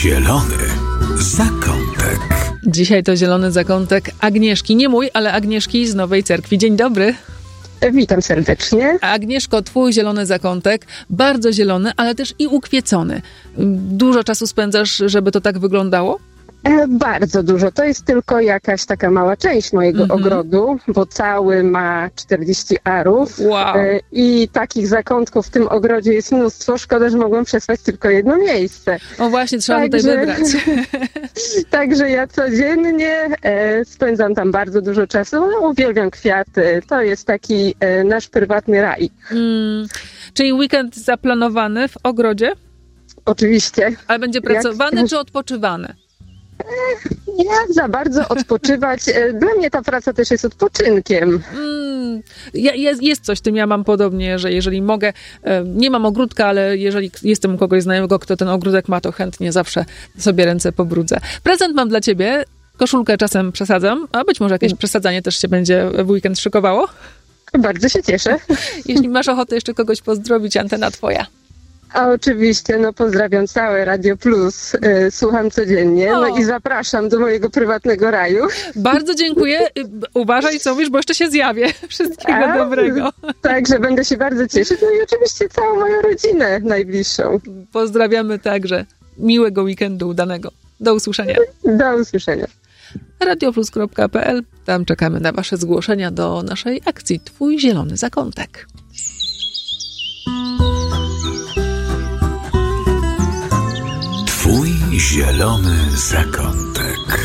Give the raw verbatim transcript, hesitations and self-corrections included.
Zielony zakątek. Dzisiaj to zielony zakątek Agnieszki, nie mój, ale Agnieszki z Nowej Cerkwi. Dzień dobry. Witam serdecznie. Agnieszko, twój zielony zakątek, bardzo zielony, ale też i ukwiecony. Dużo czasu spędzasz, żeby to tak wyglądało? E, bardzo dużo. To jest tylko jakaś taka mała część mojego mm-hmm. ogrodu, bo cały ma czterdzieści arów. Wow. E, I takich zakątków w tym ogrodzie jest mnóstwo. Szkoda, że mogłam przesłać tylko jedno miejsce. O właśnie, trzeba Także... tutaj wybrać. Także ja codziennie e, spędzam tam bardzo dużo czasu. No, uwielbiam kwiaty. To jest taki e, nasz prywatny raj. Mm. Czyli weekend zaplanowany w ogrodzie? Oczywiście. Ale będzie pracowany Jak... czy odpoczywany? Nie za bardzo odpoczywać. Dla mnie ta praca też jest odpoczynkiem. Mm, jest, jest coś w tym, ja mam podobnie, że jeżeli mogę, nie mam ogródka, ale jeżeli jestem u kogoś znajomego, kto ten ogródek ma, to chętnie zawsze sobie ręce pobrudzę. Prezent mam dla ciebie, koszulkę czasem przesadzam, a być może jakieś przesadzanie też się będzie w weekend szykowało. Bardzo się cieszę. Jeśli masz ochotę jeszcze kogoś pozdrowić, antena twoja. A oczywiście, no pozdrawiam całe Radio Plus, y, słucham codziennie, o. no i zapraszam do mojego prywatnego raju. Bardzo dziękuję, uważaj co mówisz, bo jeszcze się zjawię. Wszystkiego A, dobrego. Także będę się bardzo cieszyć, no i oczywiście całą moją rodzinę najbliższą. Pozdrawiamy także, miłego weekendu udanego. Do usłyszenia. Do usłyszenia. radioplus kropka pe el, tam czekamy na wasze zgłoszenia do naszej akcji Twój Zielony Zakątek. Twój zielony zakątek.